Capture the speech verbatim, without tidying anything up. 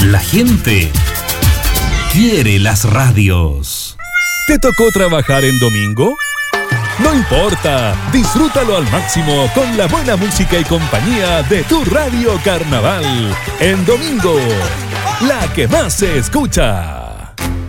La gente quiere las radios. ¿Te tocó trabajar en domingo? No importa, disfrútalo al máximo con la buena música y compañía de tu Radio Carnaval. En domingo, la que más se escucha.